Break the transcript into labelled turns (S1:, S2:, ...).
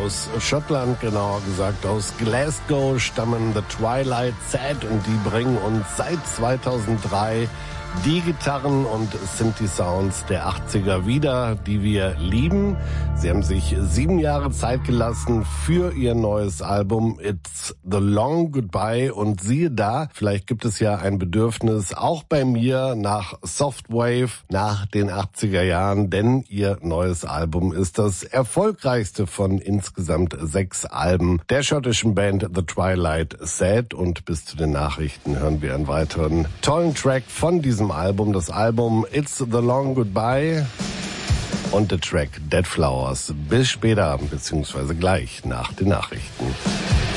S1: aus Schottland, genauer gesagt aus Glasgow, stammen The Twilight Sad und die bringen uns seit 2003 die Gitarren und Synthi-Sounds der 80er wieder, die wir lieben. Sie haben sich 7 Jahre Zeit gelassen für ihr neues Album It's the Long Goodbye und siehe da, vielleicht gibt es ja ein Bedürfnis auch bei mir nach Softwave, nach den 80er Jahren, denn ihr neues Album ist das erfolgreichste von insgesamt 6 Alben der schottischen Band The Twilight Sad und bis zu den Nachrichten hören wir einen weiteren tollen Track von diesem Album, das Album It's the Long Goodbye und der Track Dead Flowers. Bis später, beziehungsweise gleich nach den Nachrichten.